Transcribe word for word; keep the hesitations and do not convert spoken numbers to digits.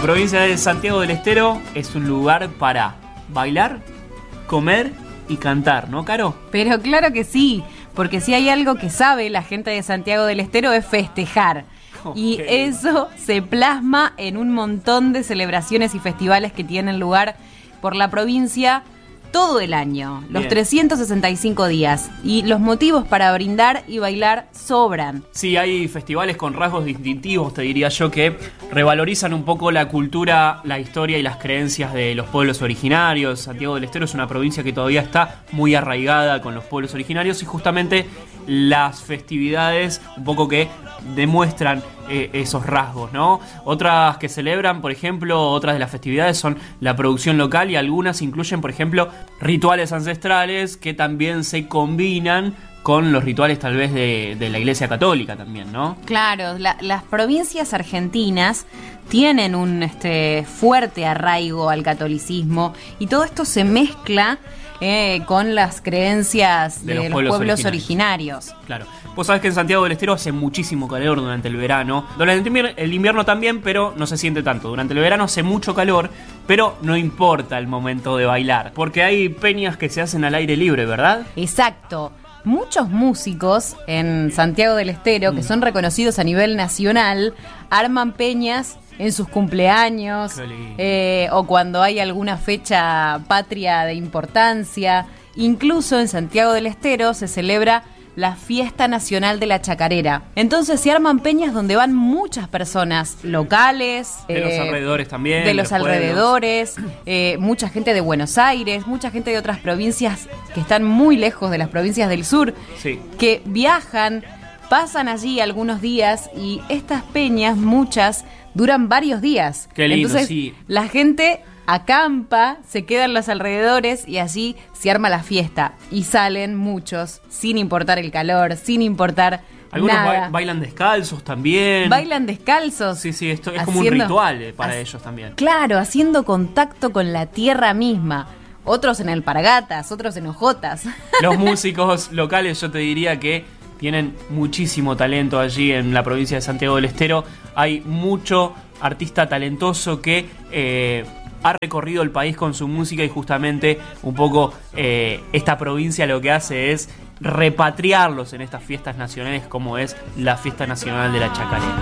provincia de Santiago del Estero es un lugar para bailar, comer y cantar, ¿no, Caro? Pero claro que sí, porque si hay algo que sabe la gente de Santiago del Estero es festejar. Okay. Y eso se plasma en un montón de celebraciones y festivales que tienen lugar por la provincia todo el año, los Bien. trescientos sesenta y cinco días. Y los motivos para brindar y bailar sobran. Sí, hay festivales con rasgos distintivos, te diría yo, que revalorizan un poco la cultura, la historia y las creencias de los pueblos originarios. Santiago del Estero es una provincia que todavía está muy arraigada con los pueblos originarios y justamente las festividades un poco que demuestran eh, esos rasgos, ¿no? Otras que celebran, por ejemplo, otras de las festividades son la producción local y algunas incluyen, por ejemplo, rituales ancestrales que también se combinan con los rituales tal vez de, de la Iglesia Católica también, ¿no? Claro, la, las provincias argentinas tienen un este, fuerte arraigo al catolicismo y todo esto se mezcla eh, con las creencias de, de los, los pueblos, pueblos originarios. originarios. Claro. Vos sabés que en Santiago del Estero hace muchísimo calor durante el verano. Durante el invierno también, pero no se siente tanto. Durante el verano hace mucho calor, pero no importa el momento de bailar, porque hay peñas que se hacen al aire libre, ¿verdad? Exacto. Muchos músicos en Santiago del Estero, mm. que son reconocidos a nivel nacional, arman peñas en sus cumpleaños eh, o cuando hay alguna fecha patria de importancia. Incluso en Santiago del Estero se celebra la Fiesta Nacional de la Chacarera. Entonces se arman peñas donde van muchas personas locales. De eh, los alrededores también. De los, los alrededores, eh, mucha gente de Buenos Aires, mucha gente de otras provincias que están muy lejos de las provincias del sur, sí. que viajan, pasan allí algunos días y estas peñas, muchas, duran varios días. Qué lindo, Entonces, sí. la gente acampa, se queda en los alrededores y así se arma la fiesta. Y salen muchos, sin importar el calor, sin importar Algunos nada. Ba- bailan descalzos también. Bailan descalzos. Sí, sí, esto es haciendo, como un ritual para ha- ellos también. Claro, haciendo contacto con la tierra misma. Otros en alpargatas, otros en hojotas. Los músicos locales, yo te diría que tienen muchísimo talento allí en la provincia de Santiago del Estero. Hay mucho artista talentoso que eh, ha recorrido el país con su música y justamente un poco eh, esta provincia lo que hace es repatriarlos en estas fiestas nacionales como es la Fiesta Nacional de la Chacarera.